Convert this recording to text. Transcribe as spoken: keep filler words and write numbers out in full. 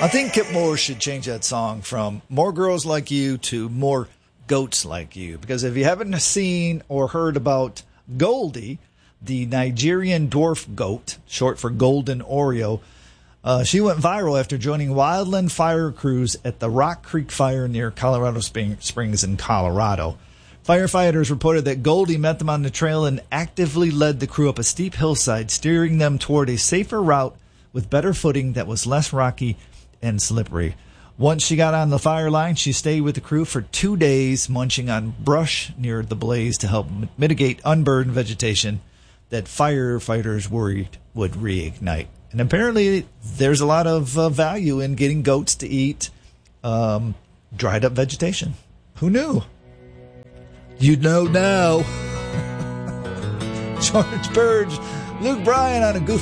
I think Kip Moore should change that song from More Girls Like You to More Goats Like You. Because if you haven't seen or heard about Goldie, the Nigerian dwarf goat, short for Golden Oreo, uh, she went viral after joining wildland fire crews at the Rock Creek Fire near Colorado Spring, Springs in Colorado. Firefighters reported that Goldie met them on the trail and actively led the crew up a steep hillside, steering them toward a safer route with better footing that was less rocky and slippery. Once she got on the fire line, she stayed with the crew for two days, munching on brush near the blaze to help mitigate unburned vegetation that firefighters worried would reignite. And apparently there's a lot of uh, value in getting goats to eat um, dried up vegetation. Who knew? You know now. George Burge, Luke Bryan on a Goofy